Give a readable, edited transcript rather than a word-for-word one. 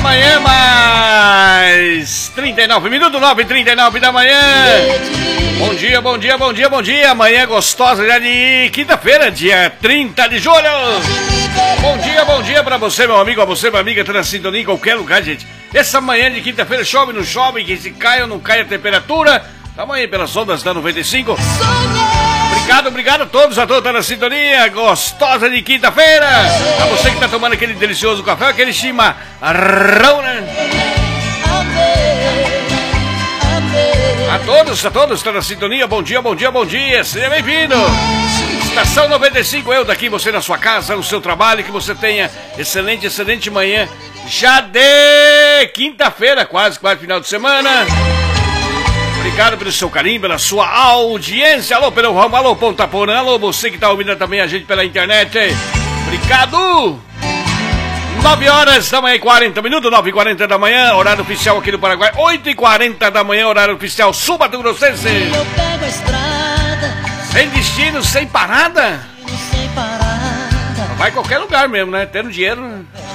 manhã, mais 39 minutos, 9h39 da manhã. Bom dia, bom dia, bom dia, bom dia. Manhã gostosa já de quinta-feira, dia 30 de julho. Bom dia pra você, meu amigo, a você, minha amiga, tá na sintonia em qualquer lugar, gente. Essa manhã de quinta-feira, chove, não chove, que se cai ou não cai a temperatura. Tamo aí pelas ondas da 95. Obrigado a todos tá na sintonia gostosa de quinta-feira. A você que tá tomando aquele delicioso café, aquele chimarrão, né? A todos tá na sintonia. Bom dia, seja bem-vindo. Estação 95, eu daqui, você na sua casa, no seu trabalho, que você tenha excelente manhã. Já de quinta-feira, quase final de semana. Obrigado pelo seu carinho, pela sua audiência. Alô, pelo Ramo, alô, Ponta Porã, alô, você que tá ouvindo também a gente pela internet. Obrigado. 9 horas da manhã, 40 minutos, 9h40 da manhã, horário oficial aqui no Paraguai. 8h40 da manhã, horário oficial sul Mato Grossense. Eu pego a estrada, sem destino, sem parada. sem parada. Vai em qualquer lugar mesmo, né? Tendo dinheiro.